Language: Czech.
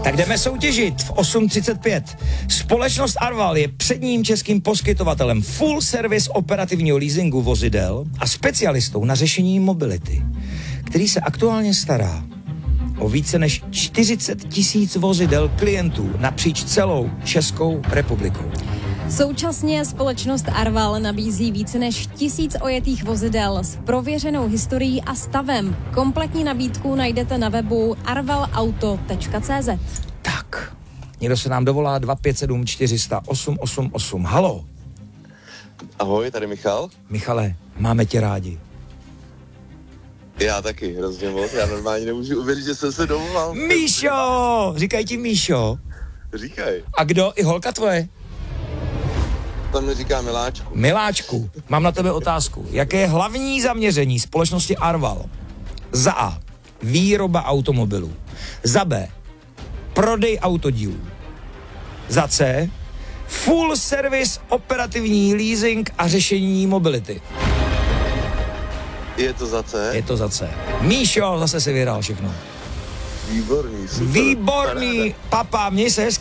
Tak jdeme soutěžit v 8.35. Společnost Arval je předním českým poskytovatelem full service operativního leasingu vozidel a specialistou na řešení mobility, který se aktuálně stará o více než 40 000 vozidel klientů napříč celou Českou republikou. Současně společnost Arval nabízí více než 1000 ojetých vozidel s prověřenou historií a stavem. Kompletní nabídku najdete na webu arvalauto.cz. Tak, někdo se nám dovolá 257 400 888. Haló. Ahoj, tady Michal. Michale, máme tě rádi. Já taky, hrozně moc. Já normálně nemůžu uvěřit, že jsem se dovolal. Míšo! Říkaj ti Míšo. Říkaj. A kdo? I holka tvoje? Tam mi říká Miláčku. Miláčku, mám na tebe otázku. Jaké je hlavní zaměření společnosti Arval? Za A. Výroba automobilů. Za B. Prodej autodílů. Za C. Full service operativní leasing a řešení mobility. Je to za C? Je to za C. Míšo, zase si vyhrál všechno. Výborný, super. Výborný, Paráda. papa, měj se hezky.